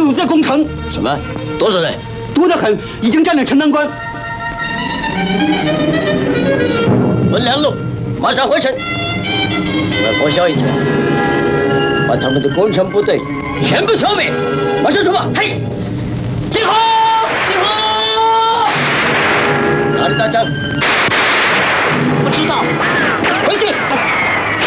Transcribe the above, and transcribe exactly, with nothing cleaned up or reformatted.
阻止攻城。 什么？多少人？ 多得很，已经占领城南关。 问两路，马上回城。我拨小一天，把他们的攻城部队全部消灭。马上出发！嘿，集合！集合！拿着大枪。